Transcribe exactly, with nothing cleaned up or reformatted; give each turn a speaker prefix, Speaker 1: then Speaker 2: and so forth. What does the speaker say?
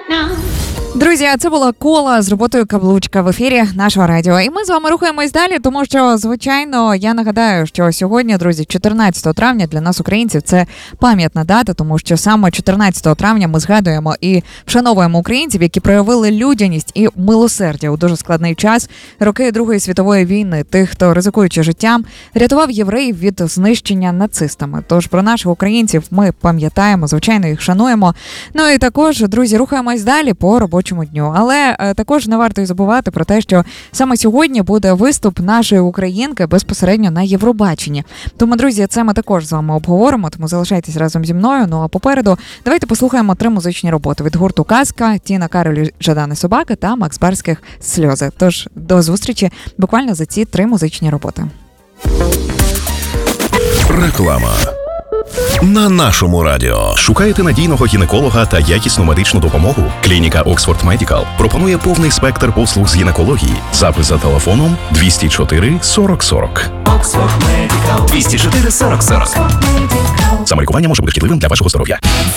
Speaker 1: Друзі, це була Кола з роботою «Каблучка» в ефірі нашого радіо. І ми з вами рухаємось далі, тому що, звичайно, я нагадаю, що сьогодні, друзі, чотирнадцятого травня для нас, українців, це пам'ятна дата, тому що саме чотирнадцятого травня ми згадуємо і вшановуємо українців, які проявили людяність і милосердя у дуже складний час, роки Другої світової війни, тих, хто, ризикуючи життям, рятував євреїв від знищення нацистами. Тож про наших українців ми пам'ятаємо, звичайно, їх шануємо. Ну і також, друзі, рухаємось далі по робочому дню. Але е, також не варто й забувати про те, що саме сьогодні буде виступ нашої українки безпосередньо на Євробаченні. Тому, друзі, це ми також з вами обговоримо, тому залишайтесь разом зі мною. Ну а попереду давайте послухаємо три музичні роботи від гурту «Казка», Тіна Кароль, «Жадана собака» та Макс Барських «Сльози». Тож до зустрічі буквально за ці три музичні роботи.
Speaker 2: Реклама. На нашому радіо. Шукаєте надійного гінеколога та якісну медичну допомогу? Клініка Oxford Medical пропонує повний спектр послуг з гінекології. Запис за телефоном двісті чотири сорок сорок.
Speaker 3: Oxford Medical. двісті чотири сорок сорок.
Speaker 2: Самолікування може бути шкідливим для вашого здоров'я.